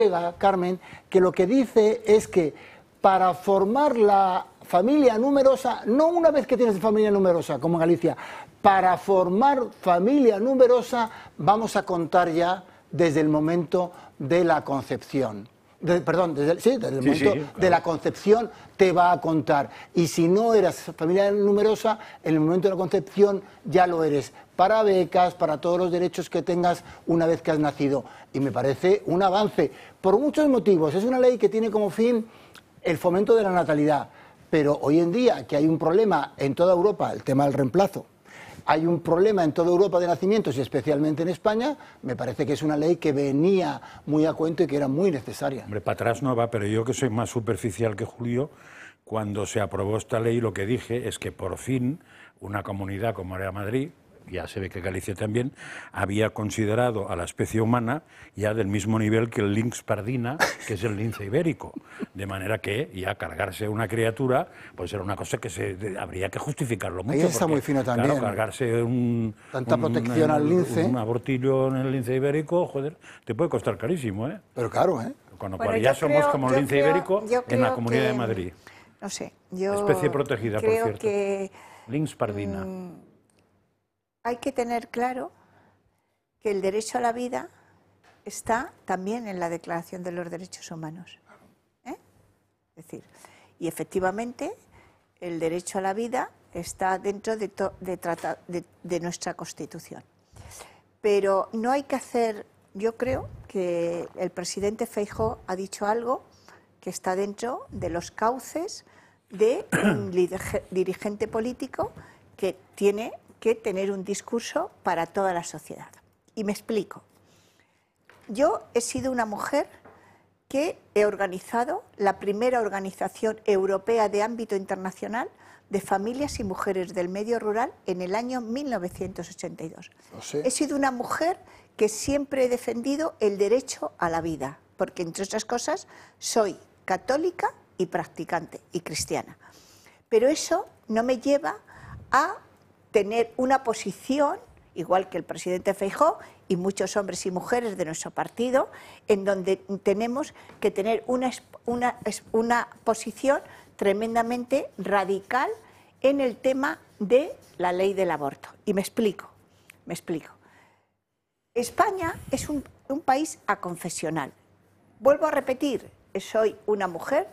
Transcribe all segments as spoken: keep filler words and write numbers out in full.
Carmen, que lo que dice es que para formar la familia numerosa, no una vez que tienes familia numerosa, como en Galicia, para formar familia numerosa vamos a contar ya desde el momento de la concepción. De, perdón, desde el, sí, desde el sí, momento sí, claro. de la concepción te va a contar. Y si no eras familia numerosa, en el momento de la concepción ya lo eres. Para becas, para todos los derechos que tengas una vez que has nacido. Y me parece un avance, por muchos motivos. Es una ley que tiene como fin el fomento de la natalidad. Pero hoy en día, que hay un problema en toda Europa, el tema del reemplazo, hay un problema en toda Europa de nacimientos y especialmente en España, me parece que es una ley que venía muy a cuento y que era muy necesaria. Hombre, para atrás no va, pero yo que soy más superficial que Julio, cuando se aprobó esta ley lo que dije es que por fin una comunidad como era Madrid, ya se ve que Galicia también, había considerado a la especie humana ya del mismo nivel que el lynx pardina, que es el lince ibérico. De manera que ya cargarse una criatura, pues era una cosa que se de, habría que justificarlo mucho. Ahí está porque, muy fino también. Claro, cargarse un... Tanta un, protección un, al lince. Un abortillo en el lince ibérico, joder, te puede costar carísimo, ¿eh? Pero claro, ¿eh? Con lo Bueno, cual ya yo somos creo- como yo el lince creo- ibérico yo en la creo Comunidad que- de Madrid. No sé, yo Especie protegida, por creo cierto. que Lynx pardina. mm, hay que tener claro que el derecho a la vida está también en la Declaración de los Derechos Humanos. ¿eh? Es decir, y efectivamente el derecho a la vida está dentro de, to- de, trata- de, de nuestra Constitución. Pero no hay que hacer, yo creo que el presidente Feijóo ha dicho algo que está dentro de los cauces de un lidige- dirigente político que tiene que tener un discurso para toda la sociedad. Y me explico. Yo he sido una mujer que he organizado la primera organización europea de ámbito internacional de familias y mujeres del medio rural en el año mil novecientos ochenta y dos. Lo sé. He sido una mujer que siempre he defendido el derecho a la vida, porque entre otras cosas soy católica y practicante y cristiana. Pero eso no me lleva a tener una posición, igual que el presidente Feijóo y muchos hombres y mujeres de nuestro partido, en donde tenemos que tener una, una, una posición tremendamente radical en el tema de la ley del aborto. Y me explico, me explico. España es un, un país aconfesional. Vuelvo a repetir, soy una mujer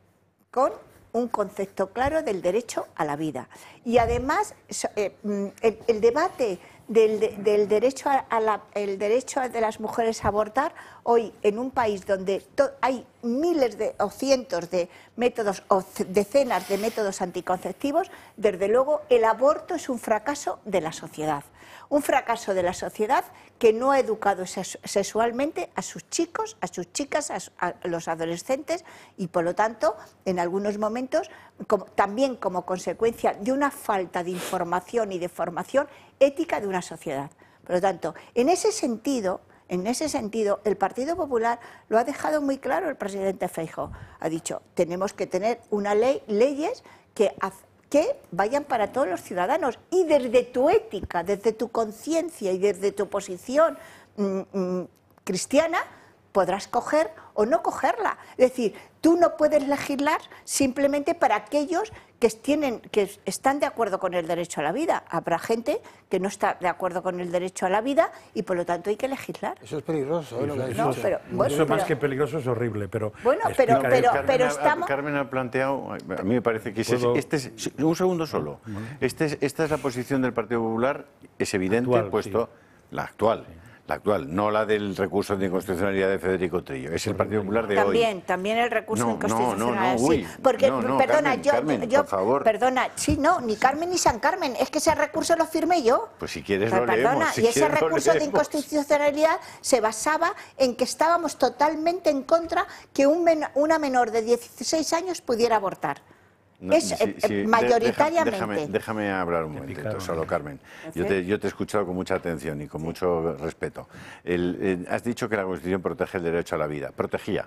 con un concepto claro del derecho a la vida. Y además, eh, el, el debate del, del derecho, a, a la, el derecho de las mujeres a abortar, hoy en un país donde to, hay miles de, o cientos de métodos o decenas de métodos anticonceptivos, desde luego el aborto es un fracaso de la sociedad. Un fracaso de la sociedad que no ha educado sexualmente a sus chicos, a sus chicas, a, a los adolescentes y, por lo tanto, en algunos momentos, como, también como consecuencia de una falta de información y de formación ética de una sociedad. Por lo tanto, en ese sentido, en ese sentido, el Partido Popular lo ha dejado muy claro el presidente Feijóo. Ha dicho, tenemos que tener una ley, leyes que que vayan para todos los ciudadanos y desde tu ética, desde tu conciencia y desde tu posición mmm, mmm, cristiana podrás coger o no cogerla. Es decir, tú no puedes legislar simplemente para aquellos que, tienen, que están de acuerdo con el derecho a la vida. Habrá gente que no está de acuerdo con el derecho a la vida y por lo tanto hay que legislar. Eso es peligroso, ¿eh? Lo que Eso, no, eso, pero, bueno, eso pero, más que peligroso es horrible, pero... Bueno, pero, pero, Carmen, pero ha, estamos... Carmen ha planteado, a mí me parece que ese, ¿Puedo? este es, un segundo solo, este es, esta es la posición del Partido Popular, es evidente, Actual, puesto sí. la actual. La actual, no la del recurso de inconstitucionalidad de Federico Trillo, es el Partido Popular de También, hoy. también el recurso No, inconstitucional. no, no, sí. uy, Porque, no, no, perdona, Carmen, yo, Carmen, yo, por favor. perdona, sí, no, ni Carmen ni San Carmen, es que ese recurso lo firmé yo. Pues si quieres Pero, lo perdona, leemos. Si y ese quieres, lo recurso de leemos. inconstitucionalidad se basaba en que estábamos totalmente en contra que un men una menor de dieciséis años pudiera abortar. No, es sí, eh, sí, mayoritariamente. Déjame, déjame hablar un momentito, picaron, solo ¿eh? Carmen. Yo te, yo te he escuchado con mucha atención y con mucho respeto. El, eh, has dicho que la Constitución protege el derecho a la vida. Protegía.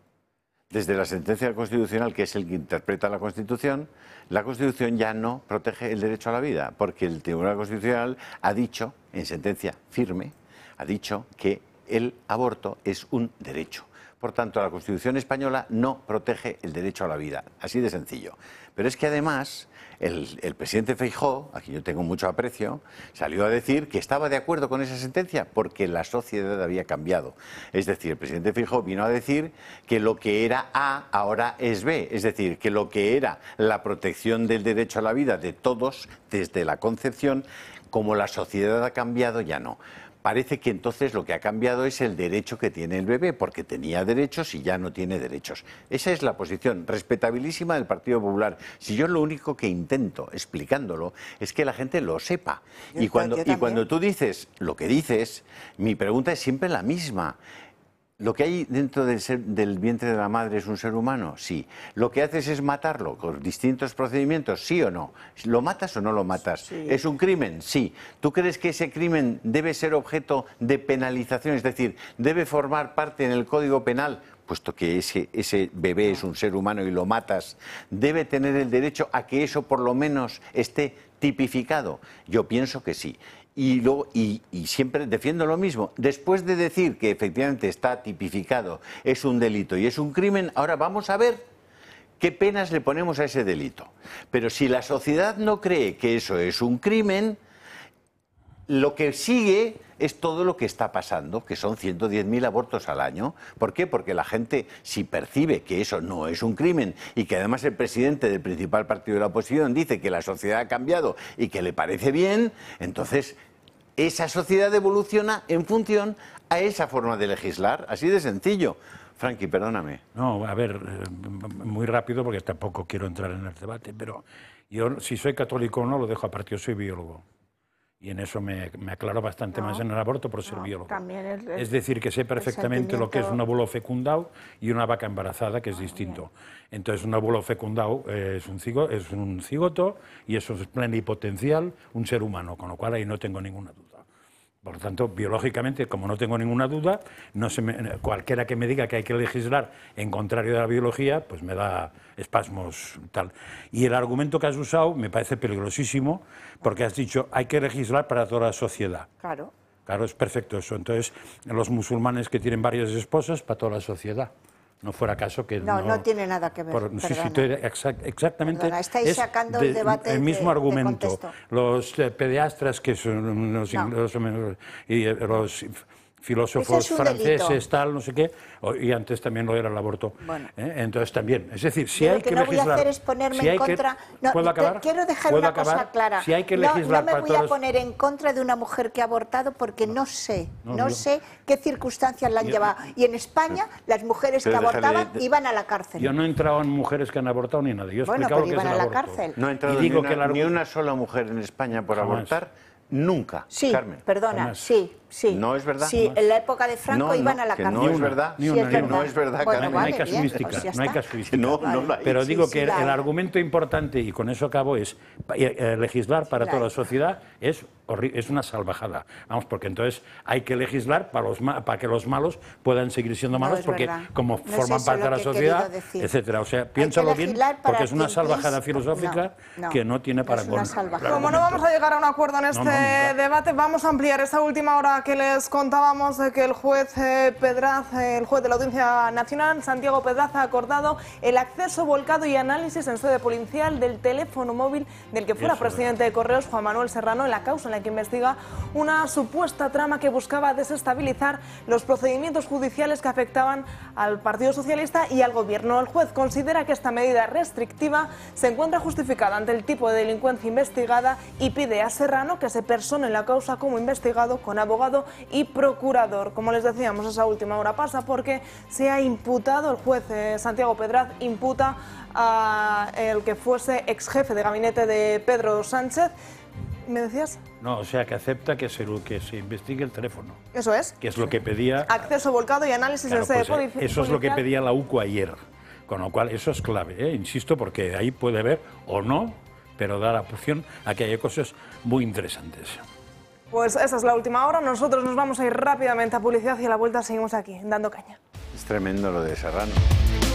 Desde la sentencia constitucional, que es el que interpreta la Constitución, la Constitución ya no protege el derecho a la vida, porque el Tribunal Constitucional ha dicho, en sentencia firme, ha dicho que el aborto es un derecho. Por tanto, la Constitución española no protege el derecho a la vida, así de sencillo. Pero es que además el, el presidente Feijóo, a quien yo tengo mucho aprecio, salió a decir que estaba de acuerdo con esa sentencia porque la sociedad había cambiado. Es decir, el presidente Feijóo vino a decir que lo que era A ahora es B, es decir, que lo que era la protección del derecho a la vida de todos desde la concepción, como la sociedad ha cambiado, ya no. Parece que entonces lo que ha cambiado es el derecho que tiene el bebé, porque tenía derechos y ya no tiene derechos. Esa es la posición respetabilísima del Partido Popular. Si yo lo único que intento, explicándolo, es que la gente lo sepa. Y cuando, y cuando tú dices lo que dices, mi pregunta es siempre la misma. ¿Lo que hay dentro del, ser, del vientre de la madre es un ser humano? Sí. ¿Lo que haces es matarlo con distintos procedimientos? ¿Sí o no? ¿Lo matas o no lo matas? Sí. ¿Es un crimen? Sí. ¿Tú crees que ese crimen debe ser objeto de penalización? Es decir, ¿debe formar parte en el Código Penal? Puesto que ese, ese bebé es un ser humano y lo matas, ¿debe tener el derecho a que eso por lo menos esté tipificado? Yo pienso que sí. Y, luego, y, y siempre defiendo lo mismo. Después de decir que efectivamente está tipificado, es un delito y es un crimen, ahora vamos a ver qué penas le ponemos a ese delito. Pero si la sociedad no cree que eso es un crimen, lo que sigue es todo lo que está pasando, que son ciento diez mil abortos al año. ¿Por qué? Porque la gente, si percibe que eso no es un crimen y que además el presidente del principal partido de la oposición dice que la sociedad ha cambiado y que le parece bien, entonces esa sociedad evoluciona en función a esa forma de legislar, así de sencillo. Frankie, perdóname. No, a ver, muy rápido porque tampoco quiero entrar en el debate, pero yo si soy católico o no lo dejo aparte, yo soy biólogo. Y en eso me, me aclaro bastante no, más en el aborto por ser no, biólogo. También el, el, es decir, que sé perfectamente lo que es un óvulo fecundado y una vaca embarazada, que es distinto. Entonces, un óvulo fecundado eh, es, un cigo, es un cigoto y eso es plenipotencial, un ser humano, con lo cual ahí no tengo ninguna duda. Por lo tanto, biológicamente, como no tengo ninguna duda, no se me, cualquiera que me diga que hay que legislar en contrario de la biología, pues me da espasmos tal. Y el argumento que has usado me parece peligrosísimo, porque has dicho hay que legislar para toda la sociedad. Claro. Claro, es perfecto eso. Entonces, los musulmanes que tienen varias esposas, para toda la sociedad. No fuera caso que no... No, no tiene nada que ver. Por, sí, sí, exact, exactamente. Perdona, estáis sacando de, el debate el mismo de, argumento. De los eh, pediatras, que son los, no. los, y, eh, los filósofos es franceses, delito. tal, no sé qué, y antes también lo era el aborto. Bueno. ¿Eh? Entonces también, es decir, si Yo hay lo que, que no legislar... voy a hacer es ponerme si en contra... Que, no, ¿Puedo acabar? Quiero dejar ¿Puedo una acabar? cosa clara. Si hay que no, legislar no me para voy todos... a poner en contra de una mujer que ha abortado porque no, no sé, no, no yo... sé qué circunstancias la han yo... llevado. Y en España, las mujeres pero que abortaban de... iban a la cárcel. Yo no he entrado en mujeres que han abortado ni nada. Yo he bueno, explicado pero lo que iban es el a la aborto. cárcel. No ha entrado digo ni, que una, la... ni una sola mujer en España por Jamás. abortar, nunca. Sí, Carmen. perdona, Jamás. sí, sí. No es verdad. Sí, Jamás. en la época de Franco no, iban no, a la que cárcel. no es verdad. Ni una, sí, es ni verdad. No es verdad, bueno, Carmen. No hay vale, casuística, bien, pues no hay está. casuística. No, vale. no la hay. Pero sí, digo sí, que la el hay. argumento importante, y con eso acabo, es eh, legislar para La toda la hay. sociedad es, es una salvajada. Vamos, porque entonces hay que legislar para, los, para que los malos puedan seguir siendo malos, no porque verdad. como no forman parte de la sociedad, etcétera. O sea, piénsalo bien, porque es una salvajada filosófica no, no, que no tiene para no Como no vamos a llegar a un acuerdo en este no, no, debate, vamos a ampliar esa última hora que les contábamos de que el juez eh, Pedraz, eh, el juez de la Audiencia Nacional, Santiago Pedraz, ha acordado el acceso, volcado y análisis en sede policial del teléfono móvil del que fuera Eso, presidente de Correos, Juan Manuel Serrano, en la causa en la que investiga una supuesta trama que buscaba desestabilizar los procedimientos judiciales que afectaban al Partido Socialista y al Gobierno. El juez considera que esta medida restrictiva se encuentra justificada ante el tipo de delincuencia investigada y pide a Serrano que se persone en la causa como investigado con abogado y procurador. Como les decíamos, esa última hora pasa porque se ha imputado, el juez eh, Santiago Pedraz imputa a el que fuese ex jefe de gabinete de Pedro Sánchez. ¿Me decías? No, o sea, que acepta que se, que se investigue el teléfono. Eso es. Que es lo que pedía... Acceso, volcado y análisis Claro, en sede pues, policial. eso es lo que pedía la U C U ayer. Con lo cual, eso es clave, ¿eh? Insisto, porque ahí puede haber, o no, pero da la opción a que haya cosas muy interesantes. Pues esa es la última hora. Nosotros nos vamos a ir rápidamente a publicidad y a la vuelta seguimos aquí, dando caña. Es tremendo lo de Serrano.